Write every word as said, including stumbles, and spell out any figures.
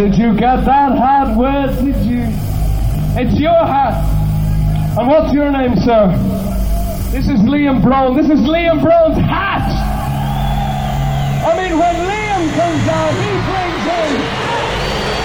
did you get that hat? Where did you? It's your hat. And what's your name, sir? This is Liam Brown. This is Liam Brown's hat. I mean, when Liam comes down, he brings in